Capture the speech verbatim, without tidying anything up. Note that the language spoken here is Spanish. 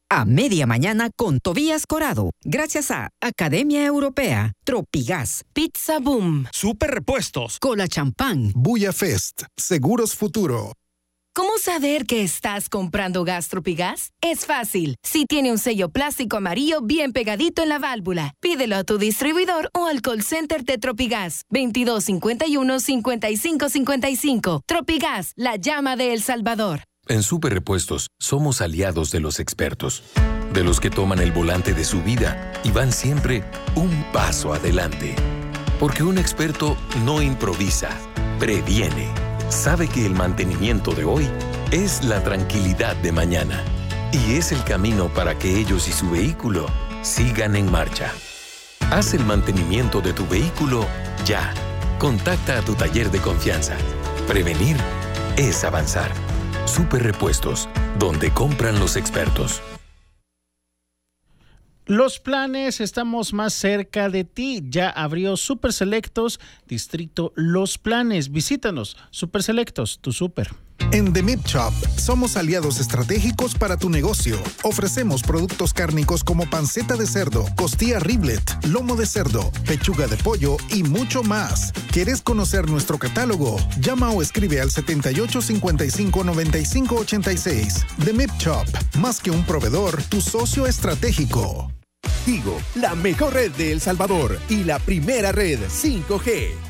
a media mañana con Tobías Corado. Gracias a Academia Europea, Tropigas, Pizza Boom, Super Repuestos, Cola Champán, Buya Fest, Seguros Futuro. ¿Cómo saber que estás comprando gas Tropigas? Es fácil. Si tiene un sello plástico amarillo bien pegadito en la válvula, pídelo a tu distribuidor o al call center de Tropigas. veintidós cincuenta y uno, cincuenta y cinco cincuenta y cinco. Tropigas, la llama de El Salvador. En Super Repuestos somos aliados de los expertos, de los que toman el volante de su vida y van siempre un paso adelante. Porque un experto no improvisa, previene. Sabe que el mantenimiento de hoy es la tranquilidad de mañana y es el camino para que ellos y su vehículo sigan en marcha. Haz el mantenimiento de tu vehículo ya. Contacta a tu taller de confianza. Prevenir es avanzar. Super Repuestos, donde compran los expertos. Los Planes, estamos más cerca de ti. Ya abrió Super Selectos, Distrito Los Planes. Visítanos, Super Selectos, tu super. En The Meat Shop somos aliados estratégicos para tu negocio. Ofrecemos productos cárnicos como panceta de cerdo, costilla riblet, lomo de cerdo, pechuga de pollo y mucho más. ¿Quieres conocer nuestro catálogo? Llama o escribe al setenta y ocho cincuenta y cinco noventa y cinco ochenta y seis. The Meat Shop, más que un proveedor, tu socio estratégico. Tigo, la mejor red de El Salvador y la primera red cinco G.